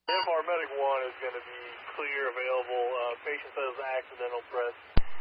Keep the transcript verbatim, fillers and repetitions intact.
M R Medic one is going to be clear, available. Uh, patient says accidental threat.